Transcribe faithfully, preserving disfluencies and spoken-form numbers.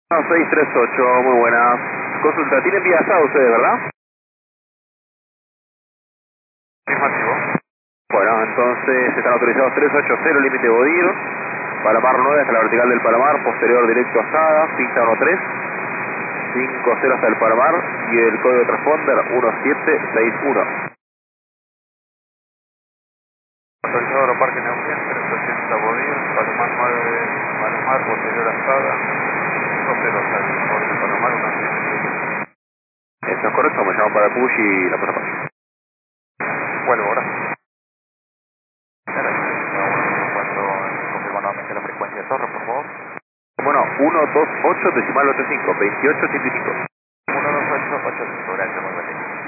seis tres ocho, muy buenas. Consulta, ¿tienen vía asado ustedes, verdad? Afirmativo. Bueno, entonces están autorizados tres ocho cero, límite Bodir, Palomar nueve hasta la vertical del Palomar, posterior directo asada, pista uno tres, cinco cero hasta el Palomar y el código transponder uno siete seis uno. Autorizado Aeroparque Neuquén, trescientos ochenta Bodir, Palomar nueve, Palomar, posterior asada, cinco cero hasta el borde de Palomar, uno siete seis. Eso es correcto, me llaman para push y la pasamos. Vuelvo ahora. Cuando confirma nuevamente la frecuencia de torre, por favor. Bueno, uno dos ocho decimal ochenta y cinco, veintiocho ochenta y cinco. uno dos ocho ocho cinco, gracias, muy buen día.